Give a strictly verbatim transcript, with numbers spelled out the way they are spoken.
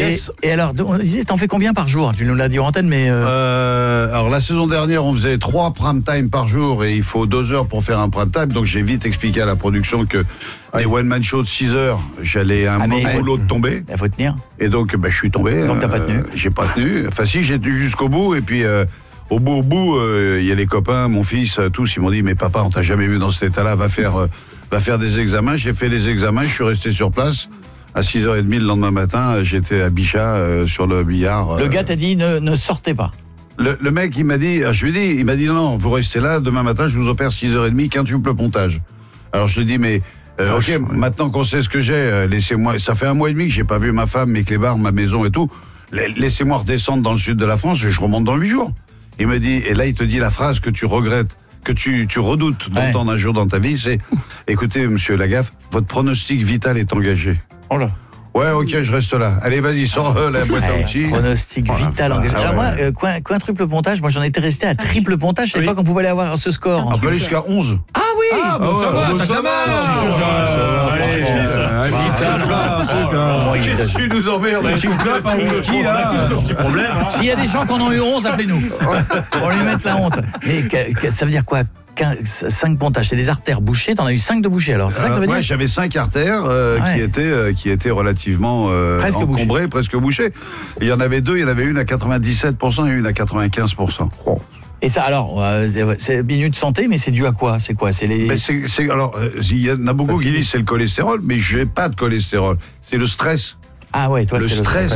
Yes. Et, et alors, on disait, t'en fais combien par jour? Tu nous l'as dit en antenne, mais... Euh... Euh, alors la saison dernière, on faisait trois prime time par jour et il faut deux heures pour faire un prime time. Donc j'ai vite expliqué à la production que Ouais. les one man shows de six heures, j'allais un Ah, mais- moment ou l'autre tomber. Il faut tenir. Et donc bah, je suis tombé. Donc, t'as pas tenu. J'ai pas tenu. Enfin si, j'ai tenu jusqu'au bout et puis. Euh, Au bout, au bout, il euh, y a les copains, mon fils, euh, tous, ils m'ont dit, mais papa, on t'a jamais vu dans cet état-là, va faire, euh, va faire des examens. J'ai fait les examens, je suis resté sur place. À six heures trente le lendemain matin, j'étais à Bichat, euh, sur le billard. Le euh, gars t'a dit, ne, ne sortez pas. le, le mec, il m'a dit, je lui ai dit, il m'a dit, non, non, vous restez là, demain matin, je vous opère six heures trente, quintuple pontage. Alors je lui ai dit, mais, euh, Vache, ok, ouais. maintenant qu'on sait ce que j'ai, euh, laissez-moi, ça fait un mois et demi que j'ai pas vu ma femme, mes clébards, ma maison et tout. La- Laissez-moi redescendre dans le sud de la France et je remonte dans huit jours. Il me dit, et là il te dit la phrase que tu regrettes, que tu, tu redoutes Ouais. d'entendre un jour dans ta vie, c'est, écoutez monsieur Lagaffe, votre pronostic vital est engagé. Oh là. Ouais, ok, je reste là. Allez, vas-y, sors euh, la boîte à Ouais, outils. pronostic Oh la vital vache. engagé. Ah Alors ouais. moi, euh, coin, coin triple pontage, moi j'en étais resté à triple pontage, je savais Oui. pas qu'on pouvait aller avoir ce score. On peut aller jusqu'à onze. Ah oui. Ah, bon, ça va, t'as de la marge. Franchement, il Qu'est-ce que tu nous emmerdes? Petit club en whisky, là. Petit problème. S'il y a des gens qui en ont eu onze, appelez-nous. Pour lui mettre la honte. Mais que- que- ça veut dire quoi? cinq pontages, c'est des artères bouchées, t'en as eu cinq de bouchées alors, c'est ça que ça veut Euh, ouais, dire? j'avais cinq artères euh, Ouais. qui étaient euh, qui étaient relativement euh, Presque encombrées, presque bouchées. Et il y en avait deux, il y en avait une à quatre-vingt-dix-sept pour cent et une à quatre-vingt-quinze pour cent. Et ça alors, euh, c'est- c'est minute santé, mais c'est dû à quoi? C'est quoi? C'est les... Mais c'est, c'est- alors, euh, il y en a beaucoup qui disent c'est le cholestérol, mais j'ai pas de cholestérol. C'est le stress. Ah ouais, toi Le c'est stress